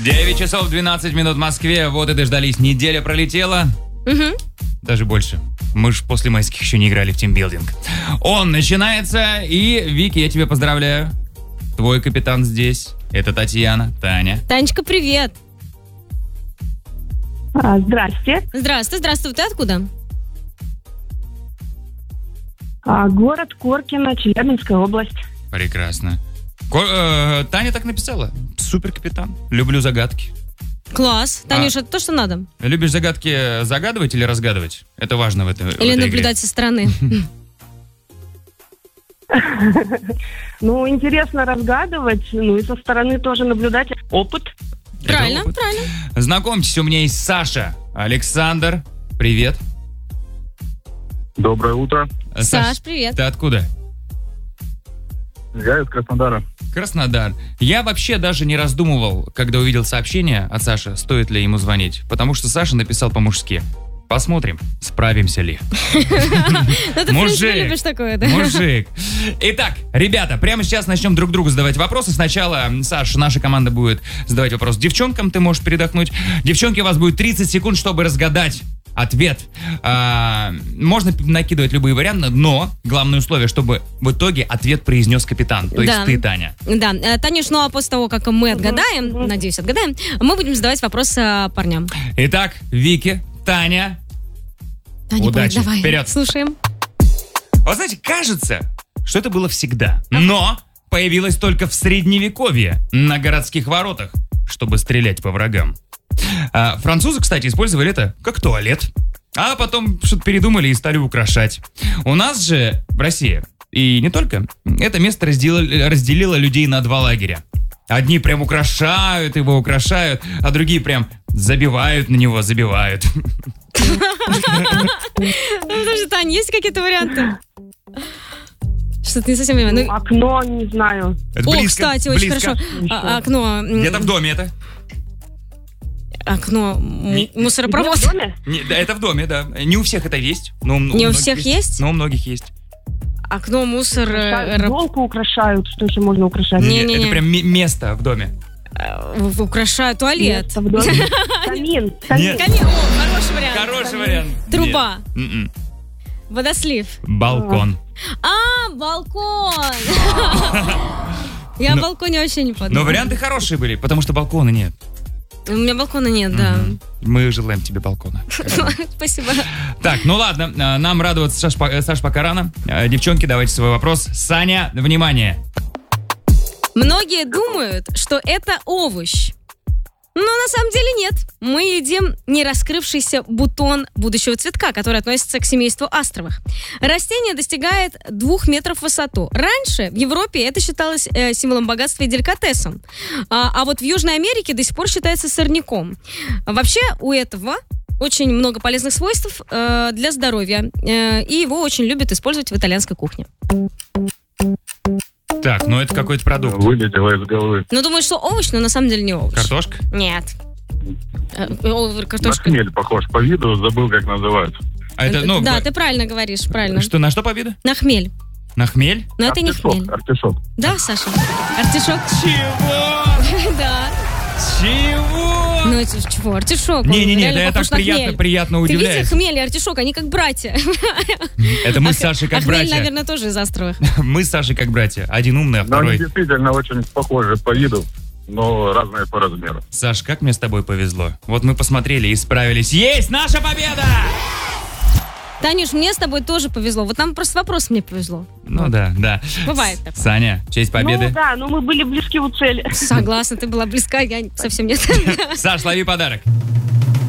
9 часов 12 минут в Москве. Вот и дождались. Неделя пролетела. Угу. Даже больше. Мы же после майских еще не играли в тимбилдинг. Он начинается. И, Вики, я тебя поздравляю. Твой капитан здесь. Это Татьяна. Таня. Танечка, привет. Здрасте. Здравствуй. Ты откуда? Город Коркино, Челябинская область. Прекрасно. Таня так написала. Супер капитан. Люблю загадки. Класс. Танюша, это то, что надо. Любишь загадки загадывать или разгадывать? Это важно в этой Или игре. наблюдать со стороны. Ну, интересно разгадывать, ну и со стороны тоже наблюдать. Опыт. Правильно. Знакомьтесь, у меня есть Саша. Александр, привет. Доброе утро. Саш, привет. Ты откуда? Я из Краснодара. Краснодар. Я вообще даже не раздумывал, когда увидел сообщение от Саши, стоит ли ему звонить. Потому что Саша написал по-мужски. Посмотрим, справимся ли. Ну, ты, в принципе, любишь такое, да? Мужик. Итак, ребята, прямо сейчас начнем друг другу задавать вопросы. Сначала, Саша, наша команда будет задавать вопрос девчонкам, ты можешь передохнуть. Девчонки, у вас будет 30 секунд, чтобы разгадать ответ. Можно накидывать любые варианты, но главное условие, чтобы в итоге ответ произнес капитан, то есть ты, Таня. Да, Танюш, ну а после того, как мы отгадаем, надеюсь, отгадаем, мы будем задавать вопросы парням. Итак, Вики, Таня, удачи, давай, вперед. Слушаем. Вы знаете, кажется, что это было всегда, но появилось только в Средневековье на городских воротах, чтобы стрелять по врагам. Французы, кстати, использовали это как туалет, а потом что-то передумали и стали украшать. У нас же в России, и не только, это место разделило людей на два лагеря. Одни прям украшают его, а другие прям забивают на него, забивают. Подожди, Тань, есть какие-то варианты? Что-то не совсем понимаю. Окно, не знаю. Это О, близко, кстати, очень близко. хорошо. Окно. Где-то в доме это. Окно мусоропровод. В доме? Да, это в доме, да. Не у всех это есть. Но Не у всех есть? Но у многих есть. Окно, мусор... Елку украшают, что еще можно украшать? Не-не-не. Это прям место в доме. Украшаю туалет. Место в доме. Камин. Нет. Камин. О, хороший вариант. Хороший вариант. Труба. Нет. М-м. Водослив. Балкон. Балкон. Я о балконе вообще не подумала. Но варианты хорошие были, потому что балкона нет. У меня балкона нет, да. Мы желаем тебе балкона. Спасибо. Так, ну ладно, нам радоваться, Саш, пока рано. Девчонки, давайте свой вопрос. Саня, внимание. Многие думают, что это овощ. Но на самом деле нет. Мы едим не раскрывшийся бутон будущего цветка, который относится к семейству астровых. Растение достигает 2 метров в высоту. Раньше в Европе это считалось символом богатства и деликатесом. А вот в Южной Америке до сих пор считается сорняком. Вообще у этого очень много полезных свойств для здоровья. И его очень любят использовать в итальянской кухне. Так, ну это какой-то продукт. Вылетело из головы. Ну, думаю, что овощ, но на самом деле не овощ. Картошка? Нет. На Картошка. хмель похож по виду, забыл, как называется. А это, ну, Да, ты правильно говоришь, правильно. Что, на что победа? На хмель. На хмель? Но это не хмель. Артишок. Да, Саша? Артишок? Чего? Да. Чего? Ну, это чего? Артишок. Не-не-не, да я так приятно Ты удивляюсь. видишь, хмель и артишок, они как братья. Это мы с Сашей как хмель, братья. наверное, тоже из островых. Мы с Сашей как братья. Один умный, а Но они второй... действительно очень похожи по виду, но разные по размеру. Саш, как мне с тобой повезло. Вот мы посмотрели и справились. Есть наша победа! Танюш, мне с тобой тоже повезло. Вот нам просто вопрос мне повезло. Ну да. Бывает такое. Саня, в честь победы. Ну да, но мы были близки у цели. Согласна, ты была близка, я совсем нет. Саш, лови подарок.